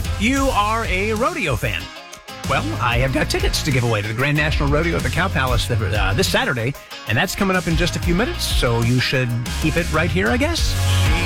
fact, you are a rodeo fan. Well, I have got tickets to give away to the Grand National Rodeo at the Cow Palace this Saturday, and that's coming up in just a few minutes, so you should keep it right here, I guess.